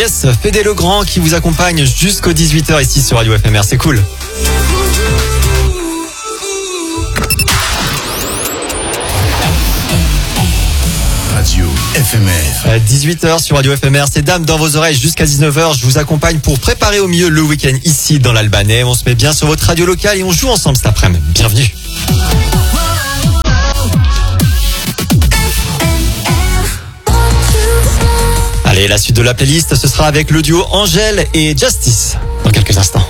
Yes, Fédé Legrand qui vous accompagne jusqu'aux 18h ici sur Radio FMR, c'est cool. Radio FMR. 18h sur Radio FMR, c'est Dame dans vos oreilles jusqu'à 19h. Je vous accompagne pour préparer au mieux le week-end ici dans l'Albanais. On se met bien sur votre radio locale et on joue ensemble cet après-midi. Bienvenue. Allez, la suite de la playlist, ce sera avec le duo Angèle et Justice dans quelques instants.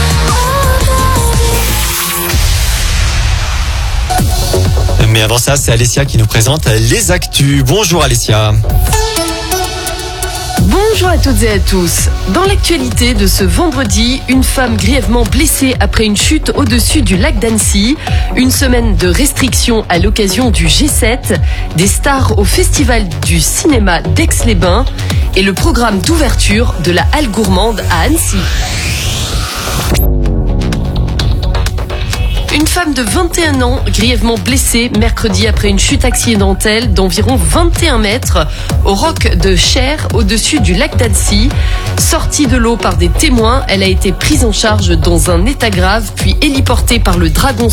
Mais avant ça, c'est Alessia qui nous présente les actus. Bonjour Alessia. Bonjour à toutes et à tous. Dans l'actualité de ce vendredi, une femme grièvement blessée après une chute au-dessus du lac d'Annecy, une semaine de restrictions à l'occasion du G7, des stars au Festival du cinéma d'Aix-les-Bains et le programme d'ouverture de la Halle Gourmande à Annecy. Une femme de 21 ans, grièvement blessée mercredi après une chute accidentelle d'environ 21 mètres au roc de Cher, au-dessus du lac d'Annecy. Sortie de l'eau par des témoins, elle a été prise en charge dans un état grave, puis héliportée par le Dragon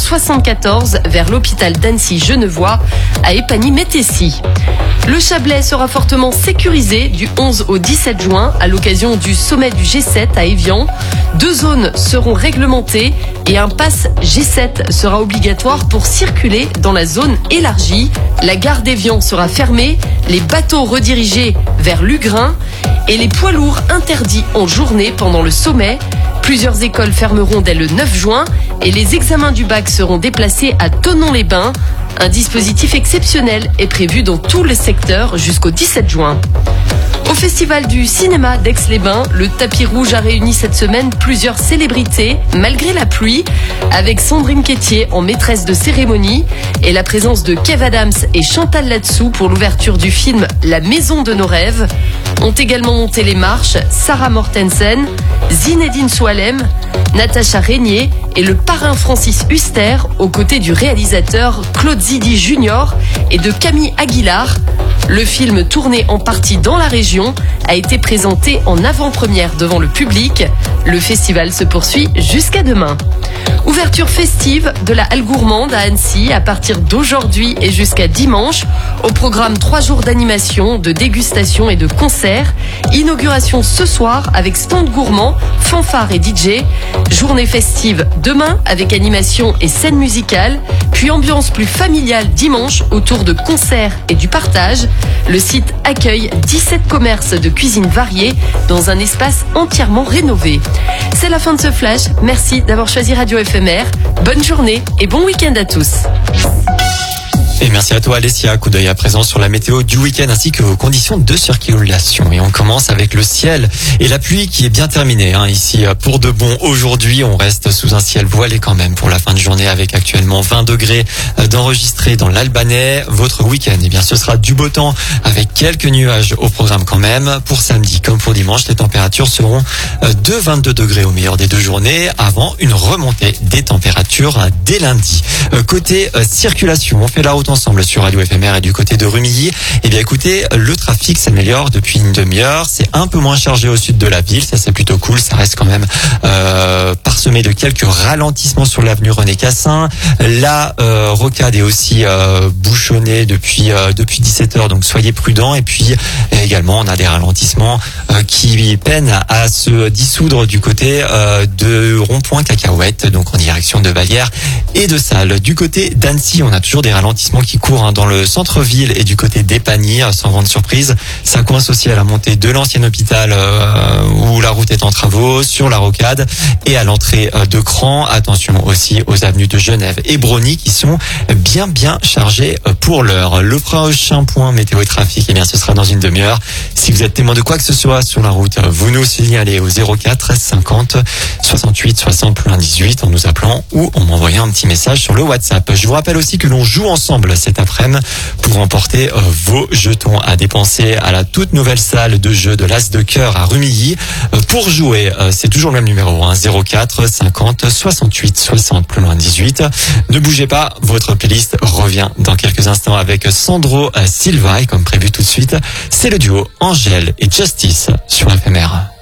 74 vers l'hôpital d'Annecy-Genevois à Épagny-Métessy. Le Chablais sera fortement sécurisé du 11 au 17 juin à l'occasion du sommet du G7 à Évian. 2 zones seront réglementées et un pass G7 sera obligatoire pour circuler dans la zone élargie. La gare d'Évian sera fermée, les bateaux redirigés vers Lugrin et les poids lourds interdits en journée pendant le sommet. Plusieurs écoles fermeront dès le 9 juin et les examens du bac seront déplacés à Thonon-les-Bains. Un dispositif exceptionnel est prévu dans tout le secteur jusqu'au 17 juin. Au Festival du cinéma d'Aix-les-Bains, le tapis rouge a réuni cette semaine plusieurs célébrités, malgré la pluie, avec Sandrine Quétier en maîtresse de cérémonie et la présence de Kev Adams et Chantal Latsou pour l'ouverture du film La Maison de nos rêves. Ont également monté les marches Sarah Mortensen, Zinedine Soualem, Natacha Régnier et le parrain Francis Huster aux côtés du réalisateur Claude Zidi Junior et de Camille Aguilar. Le film, tourné en partie dans la région, a été présenté en avant-première devant le public. Le festival se poursuit jusqu'à demain. Ouverture festive de la Halle Gourmande à Annecy à partir d'aujourd'hui et jusqu'à dimanche. Au programme 3 jours d'animation, de dégustation et de concerts. Inauguration ce soir avec stand gourmand, fanfare et DJ. Journée festive demain avec animation et scène musicale. Puis ambiance plus familiale dimanche autour de concerts et du partage. Le site accueille 17 commerces de cuisine variée dans un espace entièrement rénové. C'est la fin de ce flash. Merci d'avoir choisi Radio FMR. Bonne journée et bon week-end à tous. Et merci à toi Alessia. Coup d'œil à présent sur la météo du week-end ainsi que vos conditions de circulation. Et on commence avec le ciel et la pluie qui est bien terminée ici pour de bon. Aujourd'hui, on reste sous un ciel voilé quand même pour la fin de journée avec actuellement 20 degrés d'enregistrés dans l'Albanais. Votre week-end, eh bien, ce sera du beau temps avec quelques nuages au programme quand même. Pour samedi comme pour dimanche, les températures seront de 22 degrés au meilleur des 2 journées avant une remontée des températures dès lundi. Côté circulation, on fait la route ensemble sur Radio FMR et du côté de Rumilly. Eh bien écoutez, le trafic s'améliore depuis une demi-heure. C'est un peu moins chargé au sud de la ville. Ça c'est plutôt cool. Ça reste quand même parsemé de quelques ralentissements sur l'avenue René Cassin. La rocade est aussi bouchonnée depuis 17h. Donc soyez prudents. Et puis également on a des ralentissements qui peinent à se dissoudre du côté de Rond-Point Cacahuète. Donc en direction de Vallières et de Salles. Du côté d'Annecy, on a toujours des ralentissements qui courent dans le centre-ville et du côté d'Épagny, sans grande surprise. Ça coince aussi à la montée de l'ancien hôpital où la route est en travaux, sur la rocade et à l'entrée de Cran. Attention aussi aux avenues de Genève et Brony qui sont bien chargées pour l'heure. Le prochain point météo et trafic, eh bien, ce sera dans une demi-heure. Si vous êtes témoin de quoi que ce soit sur la route, vous nous signalez au 04 50 68 60 18 en nous appelant ou en m'envoyant un petit message sur le WhatsApp. Je vous rappelle aussi que l'on joue ensemble table cet après-midi pour remporter vos jetons à dépenser à la toute nouvelle salle de jeu de l'As de Cœur à Rumilly. Pour jouer, c'est toujours le même numéro, 04 50 68 60 plus loin 18. Ne bougez pas, votre playlist revient dans quelques instants avec Sandro Silva et comme prévu tout de suite, c'est le duo Angèle et Justice sur FMR.